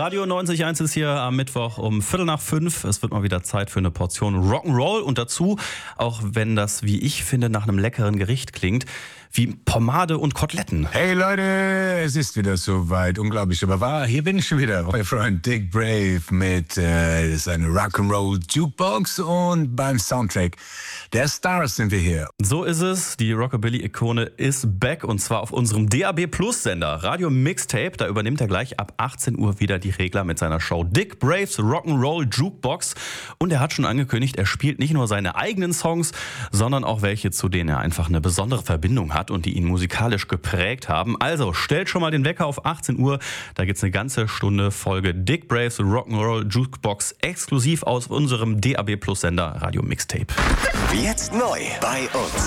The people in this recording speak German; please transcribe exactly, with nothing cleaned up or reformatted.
Radio neunzig Komma eins ist hier am Mittwoch um Viertel nach fünf. Es wird mal wieder Zeit für eine Portion Rock'n'Roll und dazu, auch wenn das, wie ich finde, nach einem leckeren Gericht klingt, wie Pomade und Koteletten. Hey Leute, es ist wieder soweit. Unglaublich, aber wahr. Hier bin ich schon wieder. Euer Freund Dick Brave mit äh, seiner Rock'n'Roll Jukebox und beim Soundtrack der Stars sind wir hier. So ist es. Die Rockabilly-Ikone ist back und zwar auf unserem D A B Plus Sender Radio Mixtape. Da übernimmt er gleich ab achtzehn Uhr wieder die Regler mit seiner Show Dick Braves Rock'n'Roll Jukebox. Und er hat schon angekündigt, er spielt nicht nur seine eigenen Songs, sondern auch welche, zu denen er einfach eine besondere Verbindung hat und die ihn musikalisch geprägt haben. Also stellt schon mal den Wecker auf achtzehn Uhr. Da gibt's eine ganze Stunde Folge Dick Braves Rock'n'Roll Jukebox exklusiv aus unserem D A B Plus Sender Radio Mixtape. Jetzt neu bei uns.